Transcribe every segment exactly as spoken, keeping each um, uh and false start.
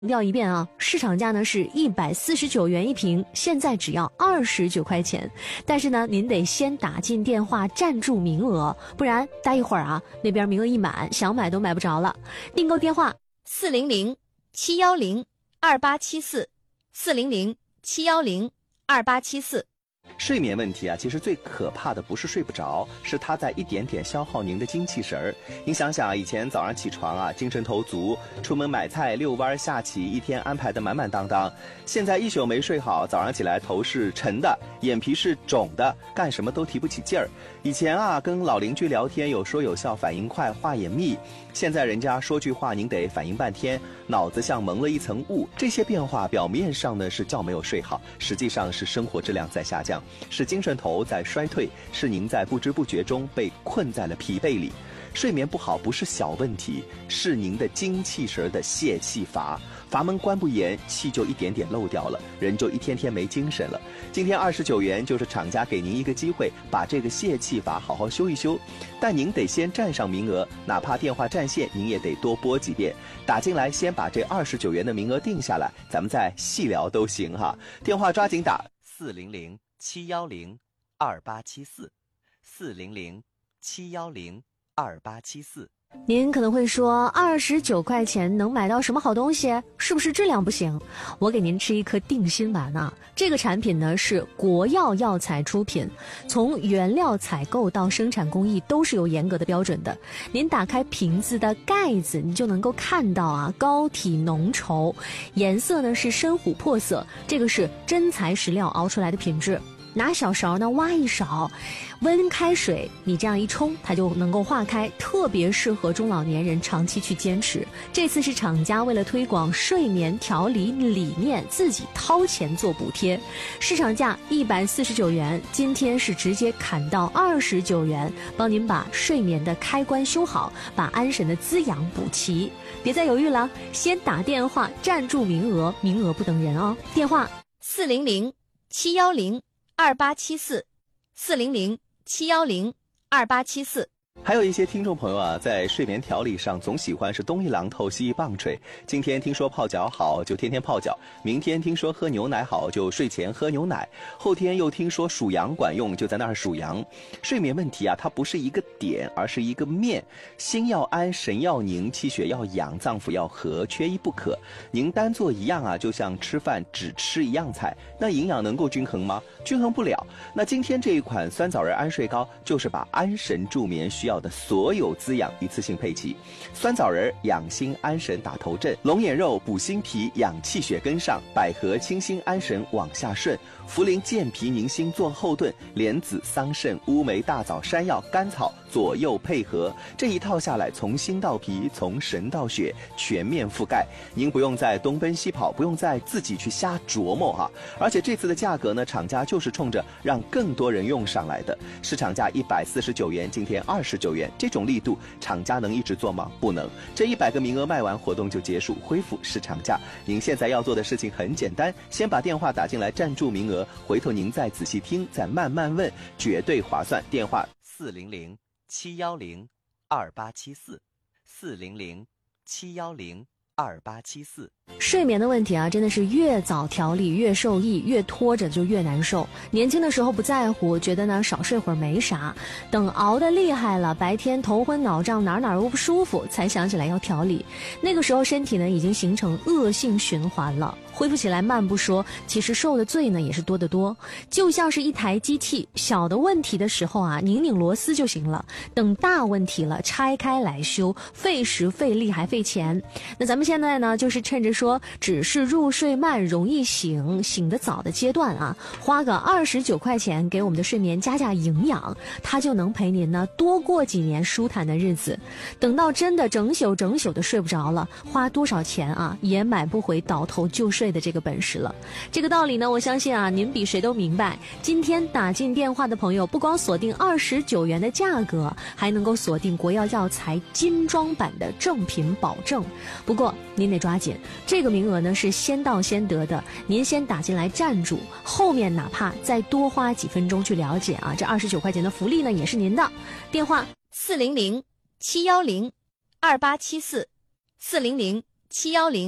强调一遍啊，市场价呢是一百四十九元一瓶，现在只要二十九块钱。但是呢，您得先打进电话占住名额，不然待一会儿啊，那边名额一满，想买都买不着了。订购电话四零零七幺零二八七四，四零零七幺零二八七四。 睡眠问题啊，其实最可怕的不是睡不着，是它在一点点消耗您的精气神儿。您想想啊，以前早上起床啊，精神头足，出门买菜、遛弯、下棋，一天安排的满满当当。现在一宿没睡好，早上起来头是沉的，眼皮是肿的，干什么都提不起劲儿。以前啊，跟老邻居聊天有说有笑，反应快，话也密。现在人家说句话，您得反应半天，脑子像蒙了一层雾。这些变化表面上呢是觉没有睡好，实际上是生活质量在下降，是精神头在衰退，是您在不知不觉中被困在了疲惫里。睡眠不好不是小问题，是您的精气神的泄气阀，阀门关不严，气就一点点漏掉了，人就一天天没精神了。今天二十九元就是厂家给您一个机会，把这个泄气阀好好修一修，但您得先占上名额，哪怕电话占线，您也得多拨几遍，打进来先把这二十九元的名额定下来，咱们再细聊都行哈。电话抓紧打四零零七幺零二八七四，四零零七幺零二八七四。 您可能会说，二十九块钱能买到什么好东西？是不是质量不行？我给您吃一颗定心丸啊！这个产品呢是国药药材出品，从原料采购到生产工艺都是有严格的标准的。您打开瓶子的盖子，你就能够看到啊，膏体浓稠，颜色呢是深琥珀色，这个是真材实料熬出来的品质。拿小勺呢挖一勺，温开水你这样一冲，它就能够化开，特别适合中老年人长期去坚持。这次是厂家为了推广睡眠调理理念，自己掏钱做补贴，市场价一百四十九元，今天是直接砍到二十九元，帮您把睡眠的开关修好，把安神的滋养补齐。别再犹豫了，先打电话占住名额，名额不等人哦。电话四零零七幺零二八七四，四零零七幺零二八七四。 还有一些听众朋友啊，在睡眠调理上总喜欢是东一榔头西一棒槌。今天听说泡脚好，就天天泡脚；明天听说喝牛奶好，就睡前喝牛奶；后天又听说数羊管用，就在那儿数羊。睡眠问题啊，它不是一个点，而是一个面。心要安，神要宁，气血要养，脏腑要和，缺一不可。您单做一样啊，就像吃饭只吃一样菜，那营养能够均衡吗？均衡不了。那今天这一款酸枣仁安睡膏，就是把安神助眠需要的所有滋养一次性配齐。酸枣仁养心安神打头阵，龙眼肉补心脾养气血跟上，百合清心安神往下顺，茯苓健脾宁心做后盾，莲子桑葚乌梅大枣山药甘草左右配合，这一套下来，从心到脾，从神到血，全面覆盖。您不用再东奔西跑，不用再自己去瞎琢磨哈。而且这次的价格呢，厂家就是冲着让更多人用上来的，市场价一百四十九元，今天二十九元，这种力度，厂家能一直做吗？不能。这一百个名额卖完，活动就结束，恢复市场价。您现在要做的事情很简单，先把电话打进来占住名额，回头您再仔细听，再慢慢问，绝对划算。电话四零零七幺零二八七四，四零零七幺零二八七四。 睡眠的问题啊，真的是越早调理越受益，越拖着就越难受。年轻的时候不在乎，觉得呢少睡会儿没啥，等熬得厉害了，白天头昏脑胀，哪哪都不舒服，才想起来要调理。那个时候身体呢已经形成恶性循环了，恢复起来慢不说，其实受的罪呢也是多得多。就像是一台机器，小的问题的时候啊，拧拧螺丝就行了，等大问题了拆开来修，费时费力还费钱。那咱们现在呢就是趁着说只是入睡慢容易醒醒得早的阶段啊，花个二十九块钱给我们的睡眠加加营养，它就能陪您呢多过几年舒坦的日子。等到真的整宿整宿的睡不着了，花多少钱啊也买不回倒头就睡的这个本事了。这个道理呢，我相信啊您比谁都明白。今天打进电话的朋友，不光锁定二十九元的价格，还能够锁定国药药材精装版的正品保证。不过您得抓紧，这个名额呢是先到先得的，您先打进来站住，后面哪怕再多花几分钟去了解啊，这二十九块钱的福利呢也是您的。电话四零零七幺零二八七四，四零零七幺零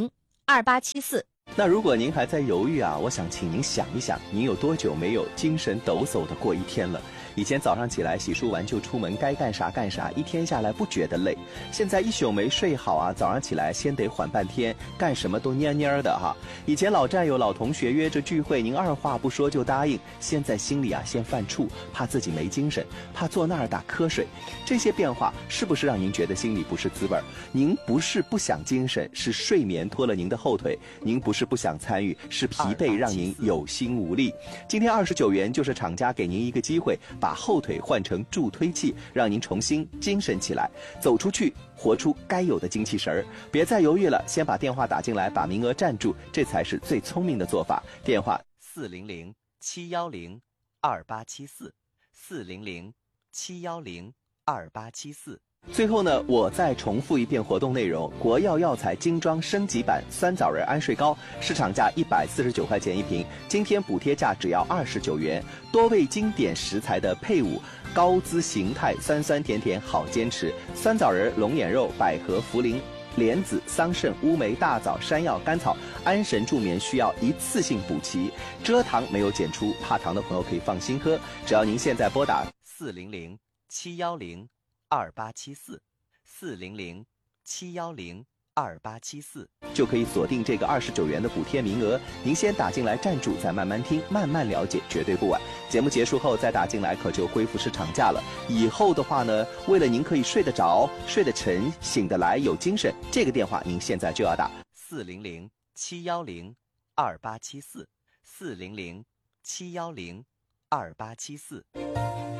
二八七四。 那如果您还在犹豫啊，我想请您想一想，您有多久没有精神抖擞的过一天了？以前早上起来洗漱完就出门，该干啥干啥，一天下来不觉得累。现在一宿没睡好啊，早上起来先得缓半天，干什么都蔫蔫的哈。以前老战友、老同学约着聚会，您二话不说就答应，现在心里啊先犯怵，怕自己没精神，怕坐那儿打瞌睡。这些变化是不是让您觉得心里不是滋味？您不是不想精神，是睡眠拖了您的后腿；您不是不想参与，是疲惫让您有心无力。今天二十九元就是厂家给您一个机会，把后腿换成助推器，让您重新精神起来，走出去，活出该有的精气神儿。别再犹豫了，先把电话打进来，把名额占住，这才是最聪明的做法。电话四零零七幺零二八七四，四零零七幺零二八七四。最后呢，我再重复一遍活动内容：国药药材精装升级版酸枣仁安睡膏，市场价一百四十九块钱一瓶，今天补贴价只要二十九元。多味经典食材的配伍，高姿形态，酸酸甜甜好坚持。酸枣仁、龙眼肉、百合、茯苓、莲子、桑葚、乌梅、大枣、山药、甘草，安神助眠需要一次性补齐，蔗糖没有检出，怕糖的朋友可以放心喝。只要您现在拨打四零零七幺零二八七四，四零零七幺零二八七四，就可以锁定这个二十九元的补贴名额。您先打进来站住，再慢慢听，慢慢了解，绝对不晚。节目结束后再打进来，可就恢复市场价了。以后的话呢，为了您可以睡得着、睡得沉、醒得来、有精神，这个电话您现在就要打四零零七幺零二八七四，四零零七幺零二八七四。